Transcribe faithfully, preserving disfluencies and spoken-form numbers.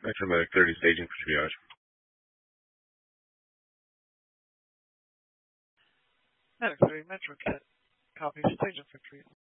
Axiomatic thirty staging for triage. Medic thirty Metro Kit. Copy staging for triage.